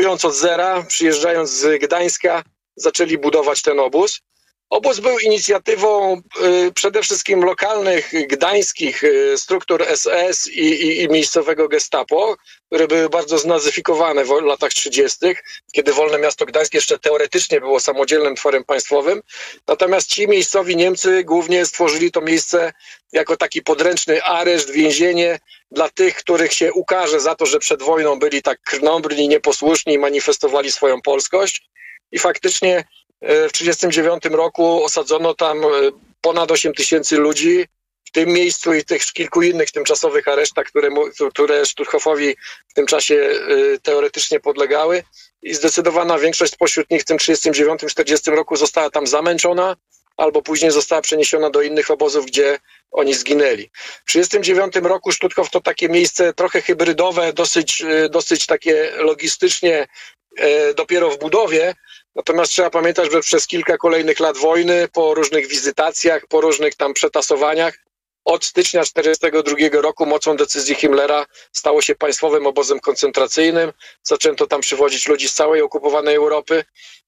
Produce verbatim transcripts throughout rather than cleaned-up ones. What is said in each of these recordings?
od zera, przyjeżdżając z Gdańska, zaczęli budować ten obóz. Obóz był inicjatywą y, przede wszystkim lokalnych, gdańskich y, struktur S S i, i, i miejscowego gestapo, które były bardzo znazyfikowane w latach trzydziestych, kiedy Wolne Miasto Gdańsk jeszcze teoretycznie było samodzielnym tworem państwowym. Natomiast ci miejscowi Niemcy głównie stworzyli to miejsce jako taki podręczny areszt, więzienie dla tych, których się ukaże za to, że przed wojną byli tak krnąbrni, nieposłuszni i manifestowali swoją polskość. I faktycznie w tysiąc dziewięćset trzydziestym dziewiątym roku osadzono tam ponad osiem tysięcy ludzi. W tym miejscu i tych kilku innych tymczasowych aresztach, które, które Stutthoffowi w tym czasie teoretycznie podlegały. I zdecydowana większość spośród nich w tym trzydziestym dziewiątym czterdziestym roku została tam zamęczona, albo później została przeniesiona do innych obozów, gdzie oni zginęli. W tysiąc dziewięćset trzydziestym dziewiątym roku Stutthof to takie miejsce trochę hybrydowe, dosyć, dosyć takie logistycznie dopiero w budowie. Natomiast trzeba pamiętać, że przez kilka kolejnych lat wojny, po różnych wizytacjach, po różnych tam przetasowaniach, od stycznia tysiąc dziewięćset czterdziestego drugiego roku mocą decyzji Himmlera stało się państwowym obozem koncentracyjnym. Zaczęto tam przywozić ludzi z całej okupowanej Europy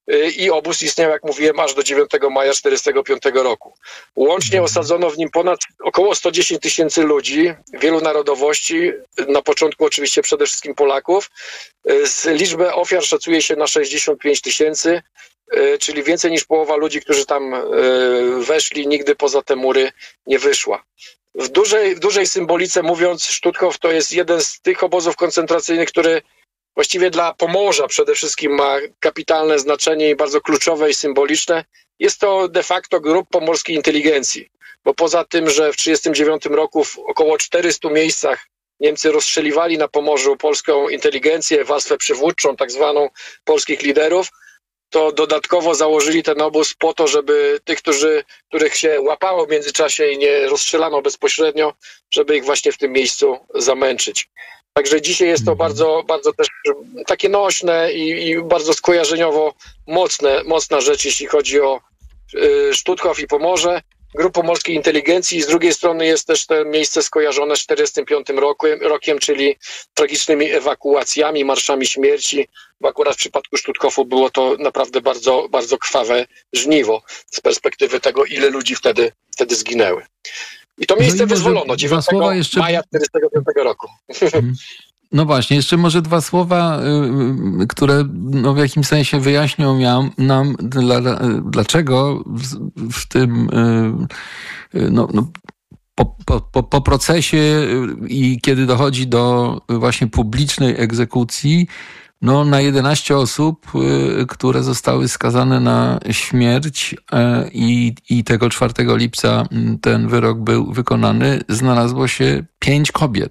i obóz istniał, jak mówiłem, aż do dziewiątego maja tysiąc dziewięćset czterdziestego piątego roku. Łącznie osadzono w nim ponad około sto dziesięć tysięcy ludzi, wielu narodowości, na początku oczywiście przede wszystkim Polaków. Z liczbę ofiar szacuje się na sześćdziesiąt pięć tysięcy, czyli więcej niż połowa ludzi, którzy tam weszli, nigdy poza te mury nie wyszła. W dużej, w dużej symbolice mówiąc, Stutthof to jest jeden z tych obozów koncentracyjnych, który właściwie dla Pomorza przede wszystkim ma kapitalne znaczenie i bardzo kluczowe i symboliczne. Jest to de facto grup pomorskiej inteligencji, bo poza tym, że w tysiąc dziewięćset trzydziestym dziewiątym roku w około czterystu miejscach Niemcy rozstrzeliwali na Pomorzu polską inteligencję, warstwę przywódczą, tak zwaną polskich liderów, to dodatkowo założyli ten obóz po to, żeby tych, którzy, których się łapało w międzyczasie i nie rozstrzelano bezpośrednio, żeby ich właśnie w tym miejscu zamęczyć. Także dzisiaj jest to bardzo, bardzo też takie nośne i, i bardzo skojarzeniowo mocne, mocna rzecz, jeśli chodzi o y, Stutthof i Pomorze. Grup Pomorskiej Inteligencji. Z drugiej strony jest też to miejsce skojarzone z tysiąc dziewięćset czterdziestym piątym rokiem, rokiem, czyli tragicznymi ewakuacjami, marszami śmierci, bo akurat w przypadku Stutthofu było to naprawdę bardzo, bardzo krwawe żniwo z perspektywy tego, ile ludzi wtedy, wtedy zginęły. I to miejsce no wyzwolono dziewiątego maja tysiąc dziewięćset czterdziestego piątego roku. No właśnie, jeszcze może dwa słowa, y, które no w jakimś sensie wyjaśnią nam, dla, dlaczego w, w tym y, no, no, po, po, po procesie i kiedy dochodzi do właśnie publicznej egzekucji, no na jedenaście osób, y, które zostały skazane na śmierć y, i, i tego czwartego lipca ten wyrok był wykonany, znalazło się pięć kobiet.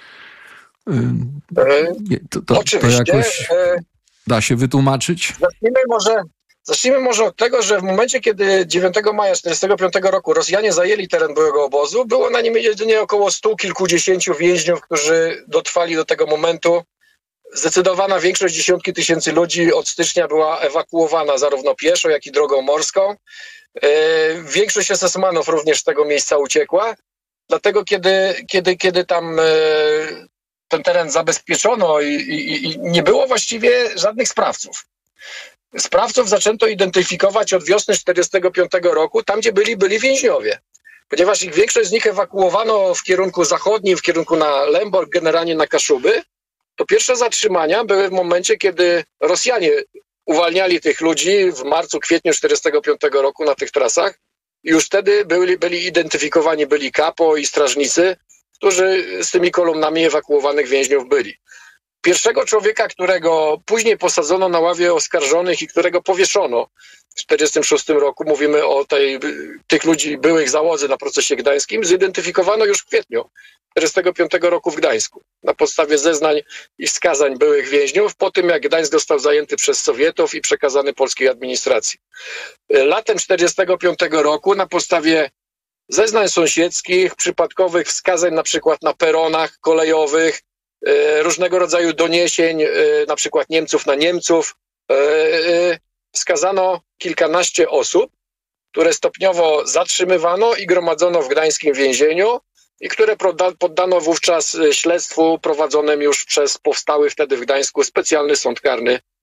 To, to, to jakoś da się wytłumaczyć? Zacznijmy może, zacznijmy może od tego, że w momencie, kiedy dziewiątego maja tysiąc dziewięćset czterdziestego piątego roku Rosjanie zajęli teren byłego obozu, było na nim jedynie około stu kilkudziesięciu więźniów, którzy dotrwali do tego momentu. Zdecydowana większość, dziesiątki tysięcy ludzi od stycznia była ewakuowana zarówno pieszo, jak i drogą morską. Większość es es manów również z tego miejsca uciekła. Dlatego kiedy, kiedy, kiedy tam ten teren zabezpieczono i, i, i nie było właściwie żadnych sprawców. Sprawców zaczęto identyfikować od wiosny tysiąc dziewięćset czterdziestego piątego roku, tam gdzie byli, byli więźniowie. Ponieważ ich większość z nich ewakuowano w kierunku zachodnim, w kierunku na Lemborg, generalnie na Kaszuby, to pierwsze zatrzymania były w momencie, kiedy Rosjanie uwalniali tych ludzi w marcu, kwietniu tysiąc dziewięćset czterdziestego piątego roku na tych trasach. I już wtedy byli, byli identyfikowani, byli kapo i strażnicy, którzy z tymi kolumnami ewakuowanych więźniów byli. Pierwszego człowieka, którego później posadzono na ławie oskarżonych i którego powieszono w tysiąc dziewięćset czterdziestym szóstym roku, mówimy o tej, tych ludzi, byłych załodzy na procesie gdańskim, zidentyfikowano już w kwietniu tysiąc dziewięćset czterdziestego piątego roku w Gdańsku. Na podstawie zeznań i wskazań byłych więźniów, po tym jak Gdańsk został zajęty przez Sowietów i przekazany polskiej administracji. Latem tysiąc dziewięćset czterdziestego piątego roku na podstawie zeznań sąsiedzkich, przypadkowych wskazań na przykład na peronach kolejowych, różnego rodzaju doniesień, na przykład Niemców na Niemców, wskazano kilkanaście osób, które stopniowo zatrzymywano i gromadzono w gdańskim więzieniu i które poddano wówczas śledztwu prowadzonym już przez powstały wtedy w Gdańsku specjalny sąd karny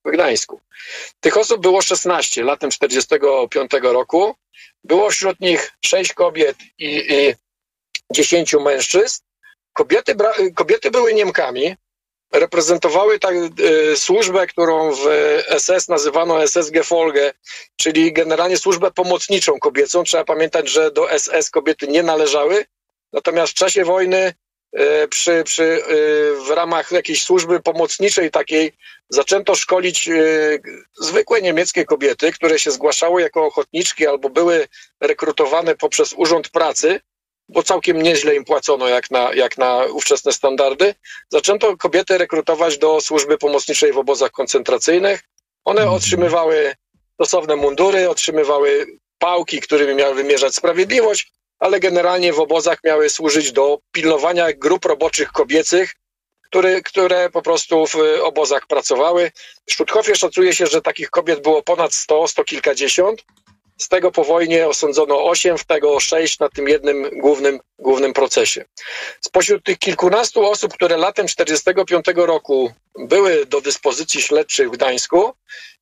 w Gdańsku. Tych osób było szesnaście latem czterdziestego piątego roku. Było wśród nich sześć kobiet i, i dziesięciu mężczyzn. Kobiety, bra- kobiety były Niemkami, reprezentowały tak, y, służbę, którą w S S nazywano S S Gefolge, czyli generalnie służbę pomocniczą kobiecą. Trzeba pamiętać, że do S S kobiety nie należały, natomiast w czasie wojny y, przy, przy, y, w ramach jakiejś służby pomocniczej takiej zaczęto szkolić y, zwykłe niemieckie kobiety, które się zgłaszały jako ochotniczki albo były rekrutowane poprzez Urząd Pracy, bo całkiem nieźle im płacono jak na, jak na ówczesne standardy. Zaczęto kobiety rekrutować do służby pomocniczej w obozach koncentracyjnych. One mhm. otrzymywały stosowne mundury, otrzymywały pałki, którymi miały wymierzać sprawiedliwość, ale generalnie w obozach miały służyć do pilnowania grup roboczych kobiecych, które, które po prostu w obozach pracowały. W Stutthoфie szacuje się, że takich kobiet było ponad sto, sto kilkadziesiąt. Z tego po wojnie osądzono osiem, w tego sześć na tym jednym głównym, głównym procesie. Spośród tych kilkunastu osób, które latem czterdziestego piątego roku były do dyspozycji śledczych w Gdańsku,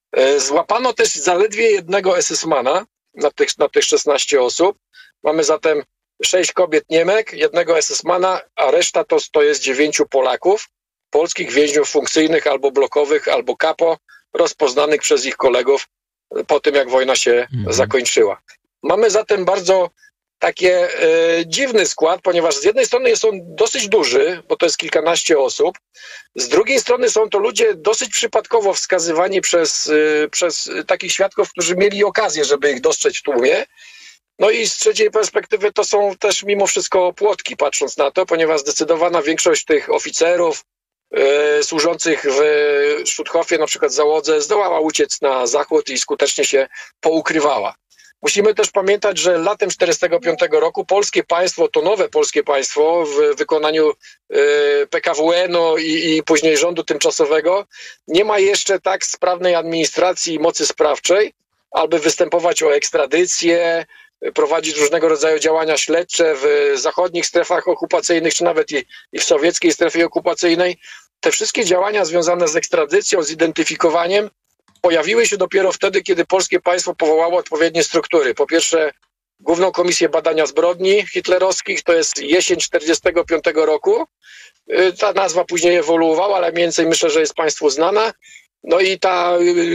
złapano też zaledwie jednego esesmana na tych, na tych szesnaście osób. Mamy zatem sześć kobiet Niemek, jednego esesmana, a reszta to, to jest dziewięciu Polaków, polskich więźniów funkcyjnych albo blokowych, albo kapo, rozpoznanych przez ich kolegów po tym, jak wojna się mhm. zakończyła. Mamy zatem bardzo takie e, dziwny skład, ponieważ z jednej strony jest on dosyć duży, bo to jest kilkanaście osób, z drugiej strony są to ludzie dosyć przypadkowo wskazywani przez, e, przez takich świadków, którzy mieli okazję, żeby ich dostrzec w tłumie. No i z trzeciej perspektywy to są też mimo wszystko płotki, patrząc na to, ponieważ zdecydowana większość tych oficerów e, służących w Stutthofie, na przykład załodze, zdołała uciec na zachód i skutecznie się poukrywała. Musimy też pamiętać, że latem czterdziestego piątego roku polskie państwo, to nowe polskie państwo w wykonaniu y, P K W N-u i, i później rządu tymczasowego nie ma jeszcze tak sprawnej administracji i mocy sprawczej, aby występować o ekstradycję, prowadzić różnego rodzaju działania śledcze w zachodnich strefach okupacyjnych, czy nawet i, i w sowieckiej strefie okupacyjnej. Te wszystkie działania związane z ekstradycją, z identyfikowaniem pojawiły się dopiero wtedy, kiedy polskie państwo powołało odpowiednie struktury. Po pierwsze, Główną Komisję Badania Zbrodni Hitlerowskich, to jest jesień czterdziestego piątego roku. Ta nazwa później ewoluowała, ale mniej więcej myślę, że jest państwu znana. No i ta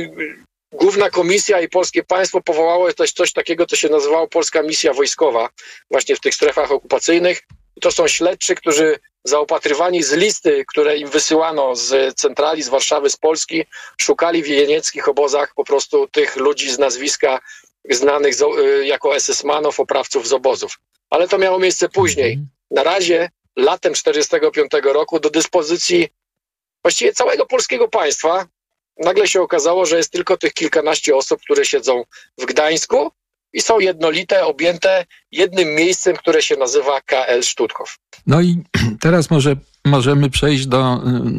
Główna Komisja i polskie państwo powołało też coś takiego, co się nazywało Polska Misja Wojskowa właśnie w tych strefach okupacyjnych. I to są śledczy, którzy zaopatrywani z listy, które im wysyłano z centrali, z Warszawy, z Polski, szukali w jenieckich obozach po prostu tych ludzi z nazwiska znanych jako esesmanów, oprawców z obozów. Ale to miało miejsce później. Na razie latem czterdziestego piątego roku do dyspozycji właściwie całego polskiego państwa nagle się okazało, że jest tylko tych kilkanaście osób, które siedzą w Gdańsku i są jednolite, objęte jednym miejscem, które się nazywa K L Stutthof. No i teraz może możemy przejść do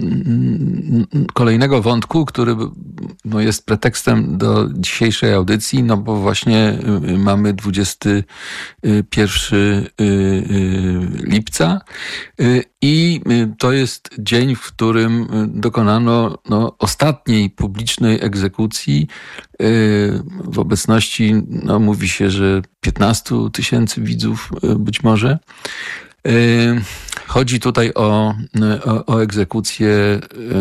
kolejnego wątku, który no, jest pretekstem do dzisiejszej audycji, no bo właśnie mamy dwudziestego pierwszego lipca i to jest dzień, w którym dokonano no, ostatniej publicznej egzekucji w obecności, no, mówi się, że piętnastu tysięcy widzów być może. Chodzi tutaj o, o, o egzekucję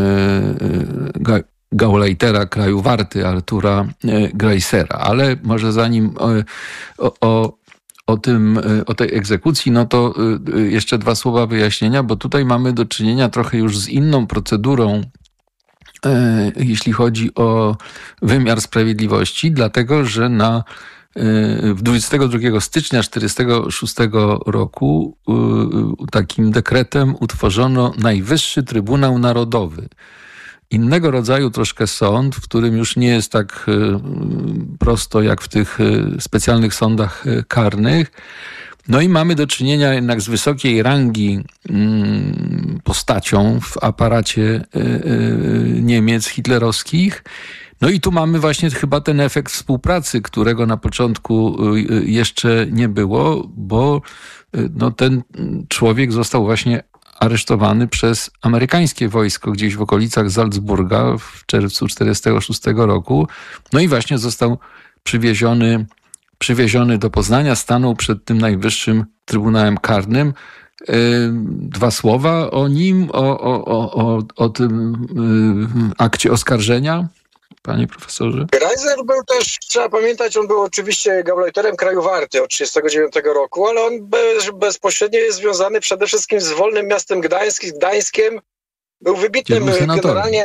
Gauleitera kraju Warty, Artura Greissera. Ale może zanim o, o, o, tym, o tej egzekucji, no to jeszcze dwa słowa wyjaśnienia, bo tutaj mamy do czynienia trochę już z inną procedurą, jeśli chodzi o wymiar sprawiedliwości, dlatego że na dwudziestego drugiego stycznia tysiąc dziewięćset czterdziestego szóstego roku takim dekretem utworzono Najwyższy Trybunał Narodowy. Innego rodzaju troszkę sąd, w którym już nie jest tak prosto jak w tych specjalnych sądach karnych. No i mamy do czynienia jednak z wysokiej rangi postacią w aparacie Niemiec hitlerowskich. No i tu mamy właśnie chyba ten efekt współpracy, którego na początku jeszcze nie było, bo no ten człowiek został właśnie aresztowany przez amerykańskie wojsko gdzieś w okolicach Salzburga w czerwcu tysiąc dziewięćset czterdziestego szóstego roku. No i właśnie został przywieziony, przywieziony do Poznania, stanął przed tym Najwyższym Trybunałem Karnym. Dwa słowa o nim, o, o, o, o tym akcie oskarżenia, panie profesorze? Greiser był też, trzeba pamiętać, on był oczywiście gauleiterem kraju warty od tysiąc dziewięćset trzydziestego dziewiątego roku, ale on bez, bezpośrednio jest związany przede wszystkim z wolnym miastem Gdańsk, Gdańskiem. Był wybitnym był generalnie,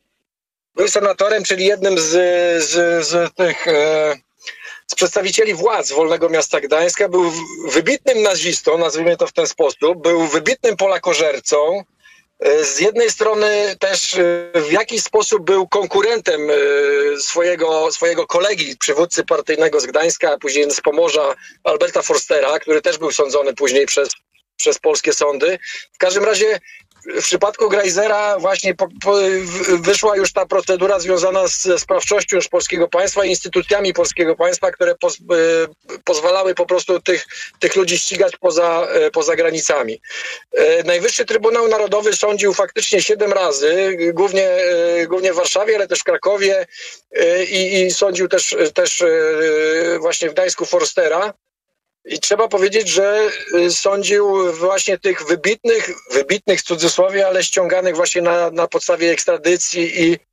był senatorem, czyli jednym z, z, z tych e, z przedstawicieli władz Wolnego Miasta Gdańska. Był wybitnym nazistą, nazwijmy to w ten sposób, był wybitnym polakożercą. Z jednej strony też w jakiś sposób był konkurentem swojego, swojego kolegi, przywódcy partyjnego z Gdańska, a później z Pomorza, Alberta Forstera, który też był sądzony później przez, przez polskie sądy. W każdym razie w przypadku Greisera właśnie po, po, wyszła już ta procedura związana z sprawczością już polskiego państwa i instytucjami polskiego państwa, które poz, pozwalały po prostu tych, tych ludzi ścigać poza, poza granicami. Najwyższy Trybunał Narodowy sądził faktycznie siedem razy, głównie, głównie w Warszawie, ale też w Krakowie i, i sądził też, też właśnie w Gdańsku Forstera. I trzeba powiedzieć, że sądził właśnie tych wybitnych, wybitnych w cudzysłowie, ale ściąganych właśnie na, na podstawie ekstradycji i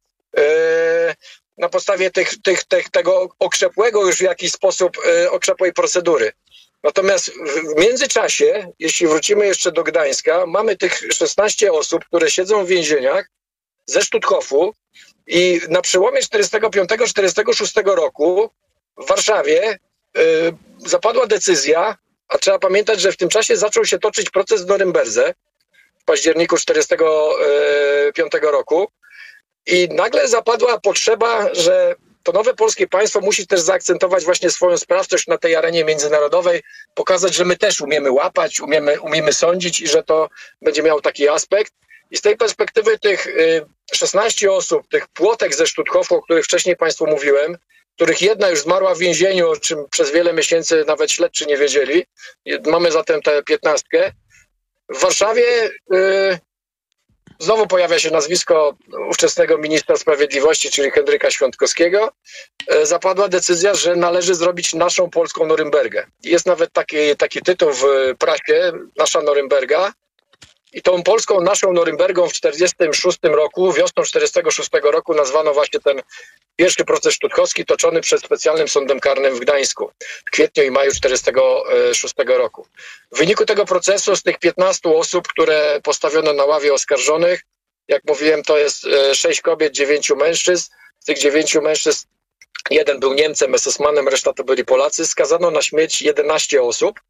e, na podstawie tych, tych, tych, tego okrzepłego już w jakiś sposób e, okrzepłej procedury. Natomiast w międzyczasie, jeśli wrócimy jeszcze do Gdańska, mamy tych szesnaście osób, które siedzą w więzieniach ze Stutthofu i na przełomie czterdziestego piątego czterdziestego szóstego roku w Warszawie zapadła decyzja, a trzeba pamiętać, że w tym czasie zaczął się toczyć proces w Norymberdze w październiku czterdziestego piątego roku i nagle zapadła potrzeba, że to nowe polskie państwo musi też zaakcentować właśnie swoją sprawczość na tej arenie międzynarodowej, pokazać, że my też umiemy łapać, umiemy, umiemy sądzić i że to będzie miało taki aspekt. I z tej perspektywy tych szesnaście osób, tych płotek ze Stutthofu, o których wcześniej państwu mówiłem, których jedna już zmarła w więzieniu, o czym przez wiele miesięcy nawet śledczy nie wiedzieli. Mamy zatem tę piętnastkę. W Warszawie yy, znowu pojawia się nazwisko ówczesnego ministra sprawiedliwości, czyli Henryka Świątkowskiego. Yy, zapadła decyzja, że należy zrobić naszą polską Norymbergę. Jest nawet taki, taki tytuł w prasie, Nasza Norymberga. I tą polską naszą Norymbergą w czterdziestym szóstym roku, wiosną czterdziestego szóstego roku nazwano właśnie ten pierwszy proces sztuthowski toczony przed specjalnym sądem karnym w Gdańsku w kwietniu i maju czterdziestego szóstego roku. W wyniku tego procesu z tych piętnastu osób, które postawiono na ławie oskarżonych, jak mówiłem, to jest sześć kobiet, dziewięciu mężczyzn. Z tych dziewięciu mężczyzn jeden był Niemcem, es es manem, reszta to byli Polacy. Skazano na śmierć jedenaście osób,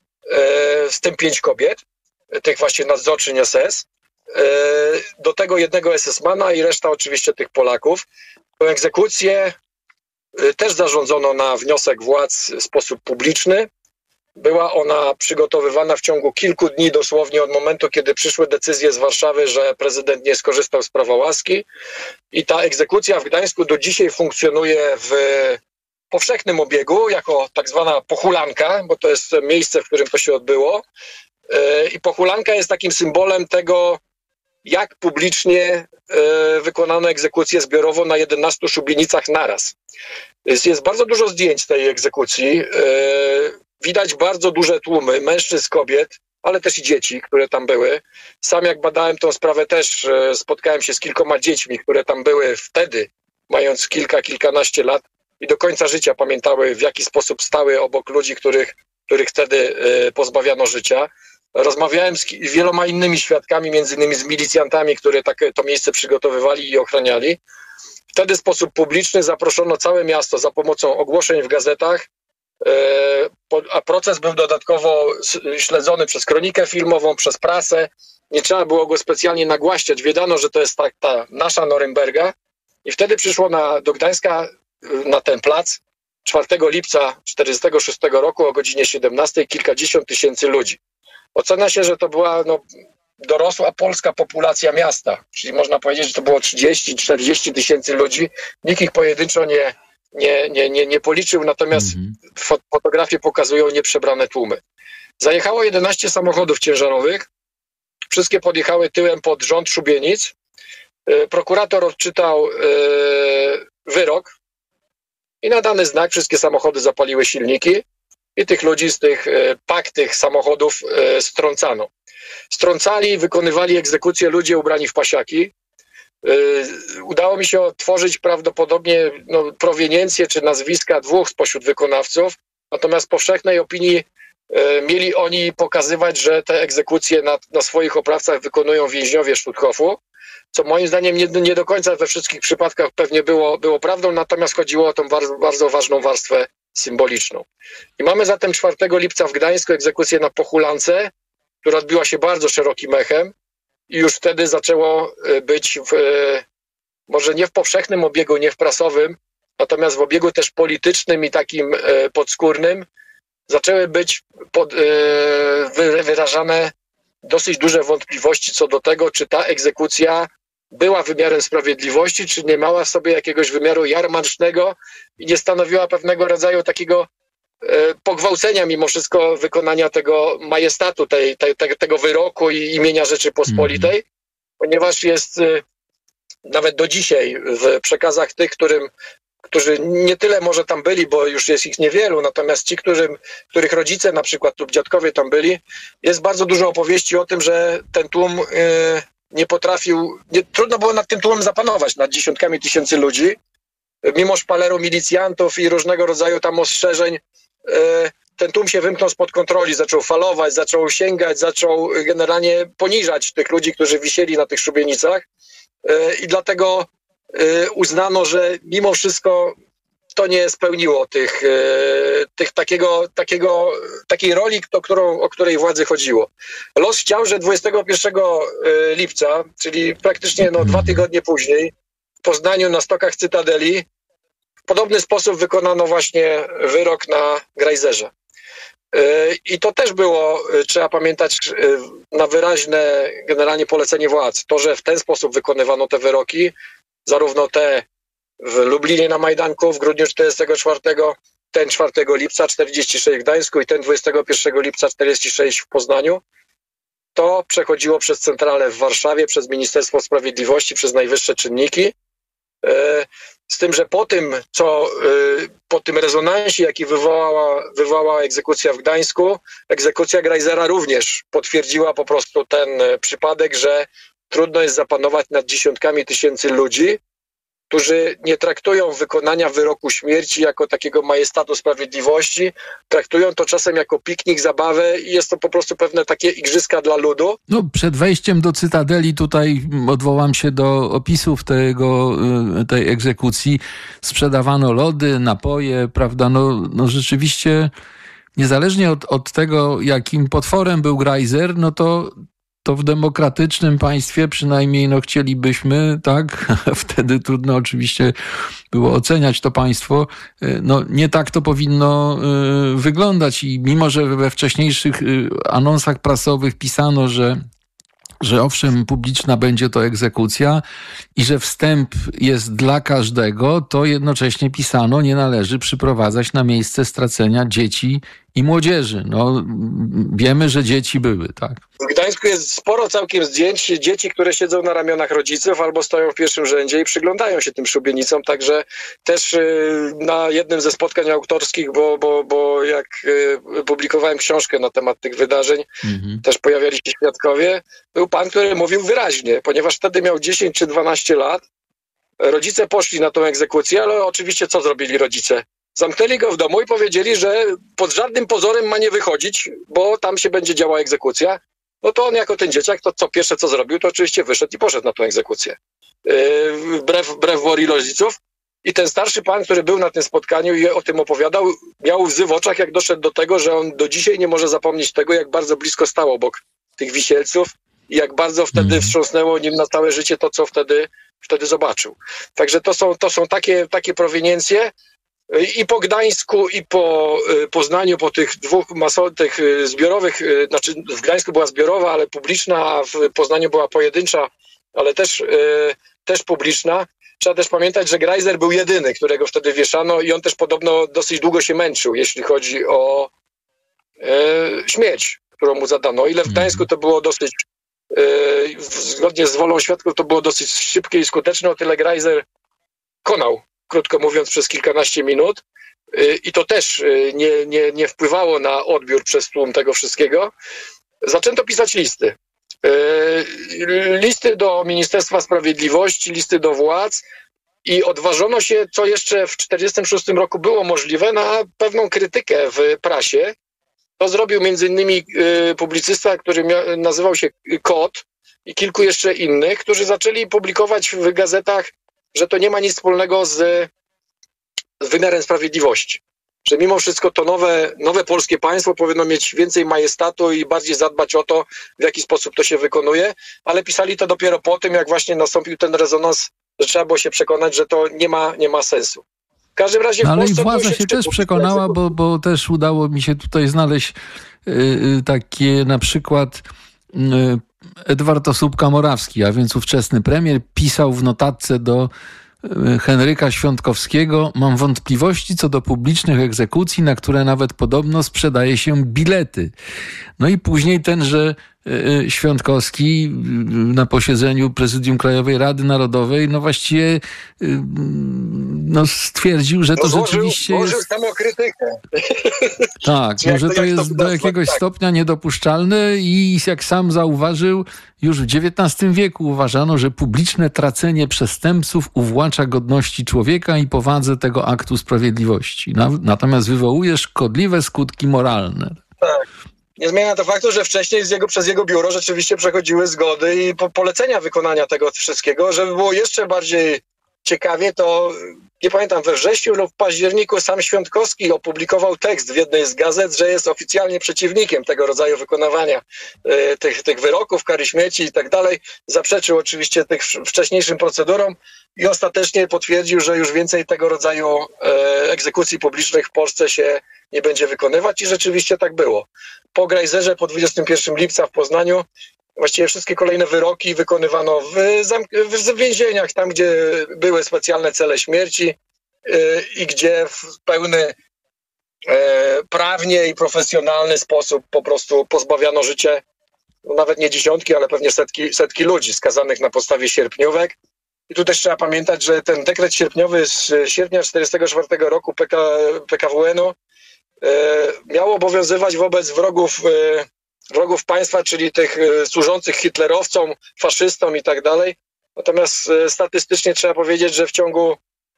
z tym pięć kobiet, tych właśnie nadzorczyń es es. Do tego jednego es es mana i reszta oczywiście tych Polaków. Tę egzekucję też zarządzono na wniosek władz w sposób publiczny. Była ona przygotowywana w ciągu kilku dni, dosłownie od momentu, kiedy przyszły decyzje z Warszawy, że prezydent nie skorzystał z prawa łaski. I ta egzekucja w Gdańsku do dzisiaj funkcjonuje w powszechnym obiegu jako tak zwana pochulanka, bo to jest miejsce, w którym to się odbyło. I pochulanka jest takim symbolem tego, jak publicznie wykonano egzekucję zbiorową na jedenastu szubienicach naraz. Jest, jest bardzo dużo zdjęć tej egzekucji. Widać bardzo duże tłumy mężczyzn, kobiet, ale też i dzieci, które tam były. Sam jak badałem tą sprawę też spotkałem się z kilkoma dziećmi, które tam były wtedy, mając kilka, kilkanaście lat i do końca życia pamiętały, w jaki sposób stały obok ludzi, których, których wtedy pozbawiano życia. Rozmawiałem z wieloma innymi świadkami, między innymi z milicjantami, które takie, to miejsce przygotowywali i ochraniali. Wtedy w sposób publiczny zaproszono całe miasto za pomocą ogłoszeń w gazetach, a proces był dodatkowo śledzony przez kronikę filmową, przez prasę. Nie trzeba było go specjalnie nagłaśniać. Wiedano, że to jest ta, ta nasza Norymberga. I wtedy przyszło na, do Gdańska na ten plac czwartego lipca tysiąc dziewięćset czterdziestego szóstego roku o godzinie siedemnastej kilkadziesiąt tysięcy ludzi. Ocenia się, że to była no, dorosła polska populacja miasta, czyli można powiedzieć, że to było trzydzieści czterdzieści tysięcy ludzi. Nikt ich pojedynczo nie, nie, nie, nie, nie policzył, natomiast mm-hmm. fotografie pokazują nieprzebrane tłumy. Zajechało jedenaście samochodów ciężarowych wszystkie podjechały tyłem pod rząd szubienic. Prokurator odczytał wyrok i na dany znak wszystkie samochody zapaliły silniki i tych ludzi z tych pak tych samochodów strącano. Strącali, wykonywali egzekucję ludzie ubrani w pasiaki. Udało mi się otworzyć prawdopodobnie no, proweniencję czy nazwiska dwóch spośród wykonawców, natomiast w powszechnej opinii e, mieli oni pokazywać, że te egzekucje na, na swoich oprawcach wykonują więźniowie Stutthoffu, co moim zdaniem nie, nie do końca we wszystkich przypadkach pewnie było, było prawdą, natomiast chodziło o tą bardzo, bardzo ważną warstwę symboliczną. I mamy zatem czwartego lipca w Gdańsku egzekucję na Pochulance, która odbiła się bardzo szerokim echem i już wtedy zaczęło być w, może nie w powszechnym obiegu, nie w prasowym, natomiast w obiegu też politycznym i takim podskórnym zaczęły być pod, wyrażane dosyć duże wątpliwości co do tego, czy ta egzekucja była wymiarem sprawiedliwości, czy nie miała w sobie jakiegoś wymiaru jarmarcznego i nie stanowiła pewnego rodzaju takiego pogwałcenia mimo wszystko wykonania tego majestatu, tej, tej, tego wyroku i imienia Rzeczypospolitej, mm. ponieważ jest nawet do dzisiaj w przekazach tych, którym, którzy nie tyle może tam byli, bo już jest ich niewielu, natomiast ci, którym, których rodzice na przykład lub dziadkowie tam byli, jest bardzo dużo opowieści o tym, że ten tłum yy, nie potrafił, nie, trudno było nad tym tłumem zapanować, nad dziesiątkami tysięcy ludzi, mimo szpaleru milicjantów i różnego rodzaju tam ostrzeżeń. Ten tłum się wymknął spod kontroli, zaczął falować, zaczął sięgać, zaczął generalnie poniżać tych ludzi, którzy wisieli na tych szubienicach i dlatego uznano, że mimo wszystko to nie spełniło tych, tych takiego, takiego, takiej roli, o, którą, o której władzy chodziło. Los chciał, że dwudziestego pierwszego lipca, czyli praktycznie no, dwa tygodnie później, w Poznaniu na stokach Cytadeli w podobny sposób wykonano właśnie wyrok na Grajzerze. I to też było, trzeba pamiętać, na wyraźne generalnie polecenie władz. To, że w ten sposób wykonywano te wyroki, zarówno te w Lublinie na Majdanku w grudniu czterdziestego czwartego, ten czwartego lipca czterdziestego szóstego w Gdańsku i ten dwudziestego pierwszego lipca czterdziestego szóstego w Poznaniu, to przechodziło przez centralę w Warszawie, przez Ministerstwo Sprawiedliwości, przez najwyższe czynniki. Z tym, że po tym, co po tym rezonansie, jaki wywołała, wywołała egzekucja w Gdańsku, egzekucja Grajzera również potwierdziła po prostu ten przypadek, że trudno jest zapanować nad dziesiątkami tysięcy ludzi, którzy nie traktują wykonania wyroku śmierci jako takiego majestatu sprawiedliwości, traktują to czasem jako piknik, zabawę i jest to po prostu pewne takie igrzyska dla ludu. No, przed wejściem do Cytadeli tutaj odwołam się do opisów tego, tej egzekucji. Sprzedawano lody, napoje, prawda? No, no rzeczywiście niezależnie od, od tego, jakim potworem był Grajzer, no to to w demokratycznym państwie przynajmniej no chcielibyśmy, tak, wtedy trudno oczywiście było oceniać to państwo, no nie tak to powinno y, wyglądać i mimo, że we wcześniejszych y, anonsach prasowych pisano, że że owszem, publiczna będzie to egzekucja i że wstęp jest dla każdego, to jednocześnie pisano, nie należy przyprowadzać na miejsce stracenia dzieci i młodzieży. No, wiemy, że dzieci były, tak. W Gdańsku jest sporo całkiem zdjęć dzieci, które siedzą na ramionach rodziców albo stoją w pierwszym rzędzie i przyglądają się tym szubienicom, także też na jednym ze spotkań autorskich, bo, bo, bo jak publikowałem książkę na temat tych wydarzeń, mhm. też pojawiali się świadkowie, był pan, który mówił wyraźnie, ponieważ wtedy miał dziesięć czy dwanaście lat, rodzice poszli na tą egzekucję, ale oczywiście co zrobili rodzice? Zamknęli go w domu i powiedzieli, że pod żadnym pozorem ma nie wychodzić, bo tam się będzie działa egzekucja. No to on jako ten dzieciak, to co pierwsze co zrobił, to oczywiście wyszedł i poszedł na tą egzekucję. Yy, wbrew, wbrew woli rodziców. I ten starszy pan, który był na tym spotkaniu i o tym opowiadał, miał łzy w oczach, jak doszedł do tego, że on do dzisiaj nie może zapomnieć tego, jak bardzo blisko stał obok tych wisielców i jak bardzo wtedy wstrząsnęło nim na całe życie to, co wtedy, wtedy zobaczył. Także to są, to są takie, takie proweniencje. I po Gdańsku, i po Poznaniu, po tych dwóch maso- tych zbiorowych, znaczy w Gdańsku była zbiorowa, ale publiczna, a w Poznaniu była pojedyncza, ale też, też publiczna. Trzeba też pamiętać, że Grajzer był jedyny, którego wtedy wieszano i on też podobno dosyć długo się męczył, jeśli chodzi o e, śmierć, którą mu zadano. O ile w Gdańsku to było dosyć Zgodnie z wolą świadków to było dosyć szybkie i skuteczne, o tyle Greiser konał, krótko mówiąc, przez kilkanaście minut. I to też nie, nie, nie wpływało na odbiór przez tłum tego wszystkiego. Zaczęto pisać listy. Listy do Ministerstwa Sprawiedliwości, listy do władz i odważono się, co jeszcze w tysiąc dziewięćset czterdziestym szóstym roku było możliwe, na pewną krytykę w prasie. To zrobił między innymi publicysta, który mia- nazywał się Kot i kilku jeszcze innych, którzy zaczęli publikować w gazetach, że to nie ma nic wspólnego z z wymiarem sprawiedliwości. Że mimo wszystko to nowe, nowe polskie państwo powinno mieć więcej majestatu i bardziej zadbać o to, w jaki sposób to się wykonuje, ale pisali to dopiero po tym, jak właśnie nastąpił ten rezonans, że trzeba było się przekonać, że to nie ma, nie ma sensu. W każdym razie w no, ale Polsce i władza się, się też przekonała, bo, bo też udało mi się tutaj znaleźć yy, takie na przykład yy, Edward Osóbka-Morawski, a więc ówczesny premier, pisał w notatce do Henryka Świątkowskiego: mam wątpliwości co do publicznych egzekucji, na które nawet podobno sprzedaje się bilety. No i później tenże Świątkowski na posiedzeniu Prezydium Krajowej Rady Narodowej no właściwie no stwierdził, że to no, złożył, rzeczywiście złożył jest... samokrytykę. Tak, no, że to, to jest do jakiegoś tak. stopnia niedopuszczalne i jak sam zauważył, już w dziewiętnastym wieku uważano, że publiczne tracenie przestępców uwłacza godności człowieka i powadze tego aktu sprawiedliwości. Natomiast wywołuje szkodliwe skutki moralne. Tak. Nie zmienia to faktu, że wcześniej z jego, przez jego biuro rzeczywiście przechodziły zgody i po, polecenia wykonania tego wszystkiego. Żeby było jeszcze bardziej ciekawie, to nie pamiętam, we wrześniu lub w październiku sam Świątkowski opublikował tekst w jednej z gazet, że jest oficjalnie przeciwnikiem tego rodzaju wykonywania y, tych, tych wyroków, kary śmierci i tak dalej. Zaprzeczył oczywiście tych wcześniejszym procedurom i ostatecznie potwierdził, że już więcej tego rodzaju y, egzekucji publicznych w Polsce się nie będzie wykonywać i rzeczywiście tak było. Po Greiserze, po dwudziestego pierwszego lipca w Poznaniu właściwie wszystkie kolejne wyroki wykonywano w, zamk- w więzieniach, tam gdzie były specjalne cele śmierci yy, i gdzie w pełny yy, prawnie i profesjonalny sposób po prostu pozbawiano życie no nawet nie dziesiątki, ale pewnie setki, setki ludzi skazanych na podstawie sierpniówek. I tu też trzeba pamiętać, że ten dekret sierpniowy z sierpnia tysiąc dziewięćset czterdziestego czwartego roku P K, P K W N-u yy, miał obowiązywać wobec wrogów yy, wrogów państwa, czyli tych służących hitlerowcom, faszystom i tak dalej. Natomiast statystycznie trzeba powiedzieć, że w ciągu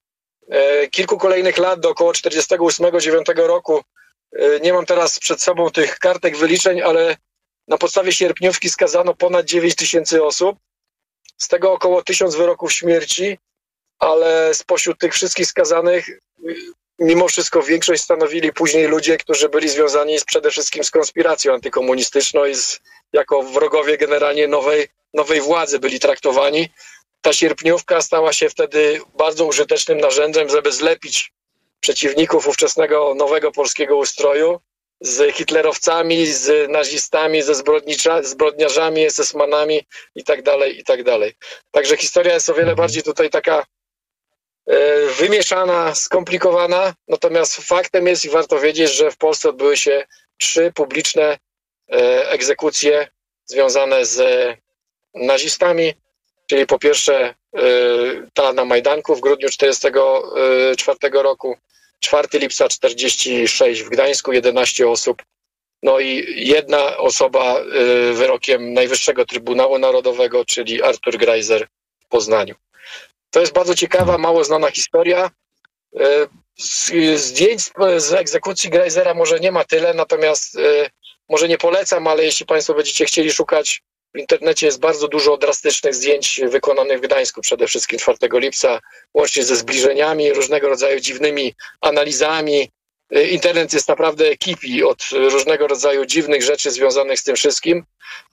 kilku kolejnych lat, do około czterdziestego ósmego dziewiątego roku, nie mam teraz przed sobą tych kartek wyliczeń, ale na podstawie sierpniówki skazano ponad dziewięć tysięcy osób, z tego około tysiąc wyroków śmierci, ale spośród tych wszystkich skazanych mimo wszystko większość stanowili później ludzie, którzy byli związani z, przede wszystkim z konspiracją antykomunistyczną i z, jako wrogowie generalnie nowej, nowej władzy byli traktowani. Ta sierpniówka stała się wtedy bardzo użytecznym narzędziem, żeby zlepić przeciwników ówczesnego nowego polskiego ustroju z hitlerowcami, z nazistami, ze zbrodniarzami, es es manami i tak dalej, i tak dalej. Także historia jest o wiele bardziej tutaj taka wymieszana, skomplikowana, natomiast faktem jest i warto wiedzieć, że w Polsce odbyły się trzy publiczne egzekucje związane z nazistami, czyli po pierwsze ta na Majdanku w grudniu tysiąc dziewięćset czterdziestego czwartego roku, czwartego lipca tysiąc dziewięćset czterdziestego szóstego w Gdańsku, jedenaście osób, no i jedna osoba wyrokiem Najwyższego Trybunału Narodowego, czyli Artur Greiser w Poznaniu. To jest bardzo ciekawa, mało znana historia. Zdjęć z egzekucji Greisera może nie ma tyle, natomiast może nie polecam, ale jeśli Państwo będziecie chcieli szukać, w internecie jest bardzo dużo drastycznych zdjęć wykonanych w Gdańsku, przede wszystkim czwartego lipca, łącznie ze zbliżeniami, różnego rodzaju dziwnymi analizami. Internet jest naprawdę kipi od różnego rodzaju dziwnych rzeczy związanych z tym wszystkim.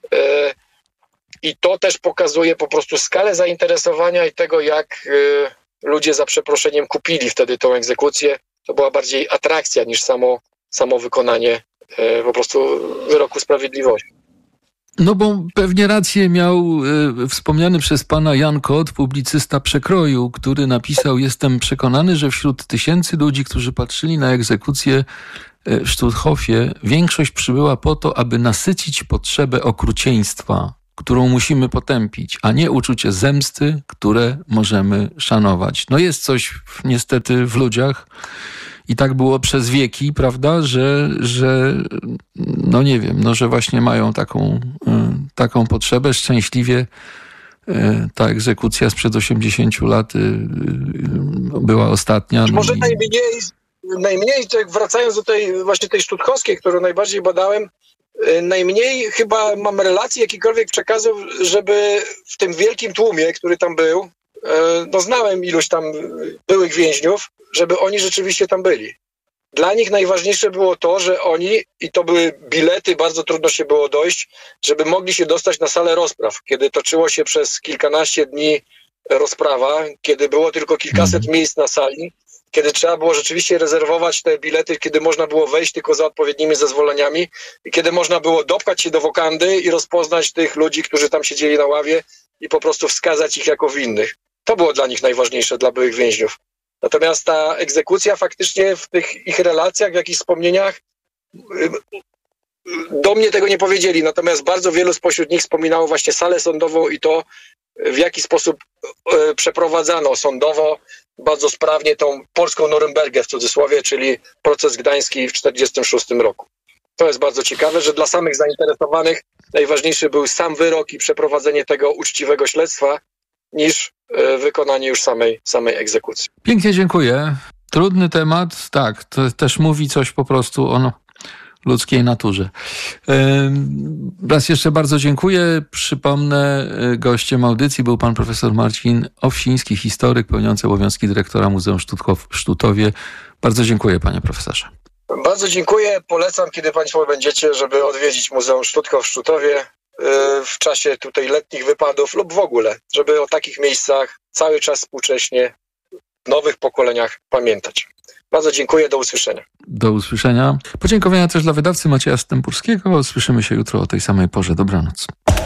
I to też pokazuje po prostu skalę zainteresowania i tego, jak y, ludzie za przeproszeniem kupili wtedy tą egzekucję. To była bardziej atrakcja niż samo, samo wykonanie y, po prostu wyroku sprawiedliwości. No bo pewnie rację miał y, wspomniany przez pana Jan Kot, publicysta Przekroju, który napisał: jestem przekonany, że wśród tysięcy ludzi, którzy patrzyli na egzekucję w Stutthofie, większość przybyła po to, aby nasycić potrzebę okrucieństwa. którą musimy potępić, a nie uczucie zemsty, które możemy szanować. No jest coś niestety w ludziach i tak było przez wieki, prawda, że, że no nie wiem, no że właśnie mają taką, taką potrzebę. Szczęśliwie ta egzekucja sprzed osiemdziesięciu lat była ostatnia. Może najmniej, najmniej wracając do tej właśnie tej sztutkowskiej, którą najbardziej badałem, najmniej chyba mam relacji jakichkolwiek przekazów, żeby w tym wielkim tłumie, który tam był, no znałem iluś tam byłych więźniów, żeby oni rzeczywiście tam byli. Dla nich najważniejsze było to, że oni, i to były bilety, bardzo trudno się było dojść, żeby mogli się dostać na salę rozpraw, kiedy toczyło się przez kilkanaście dni rozprawa, kiedy było tylko kilkaset mm. miejsc na sali, kiedy trzeba było rzeczywiście rezerwować te bilety, kiedy można było wejść tylko za odpowiednimi zezwoleniami i kiedy można było dopchać się do wokandy i rozpoznać tych ludzi, którzy tam siedzieli na ławie i po prostu wskazać ich jako winnych. To było dla nich najważniejsze, dla byłych więźniów. Natomiast ta egzekucja faktycznie w tych ich relacjach, w jakichś wspomnieniach do mnie tego nie powiedzieli. Natomiast bardzo wielu spośród nich wspominało właśnie salę sądową i to, w jaki sposób przeprowadzano sądowo bardzo sprawnie tą polską Norymbergę w cudzysłowie, czyli proces gdański w tysiąc dziewięćset czterdziestym szóstym roku. To jest bardzo ciekawe, że dla samych zainteresowanych najważniejszy był sam wyrok i przeprowadzenie tego uczciwego śledztwa niż wykonanie już samej, samej egzekucji. Pięknie dziękuję. Trudny temat, tak, to też mówi coś po prostu o no, ludzkiej naturze. Raz jeszcze bardzo dziękuję. Przypomnę, gościem audycji był pan profesor Marcin Owsiński, historyk pełniący obowiązki dyrektora Muzeum Sztutkov w Sztutowie. Bardzo dziękuję, panie profesorze. Bardzo dziękuję. Polecam, kiedy państwo będziecie, żeby odwiedzić Muzeum Sztutkov w Sztutowie w czasie tutaj letnich wypadów lub w ogóle, żeby o takich miejscach cały czas współcześnie w nowych pokoleniach pamiętać. Bardzo dziękuję, do usłyszenia. Do usłyszenia. Podziękowania też dla wydawcy Macieja Stępurskiego. Słyszymy się jutro o tej samej porze. Dobranoc.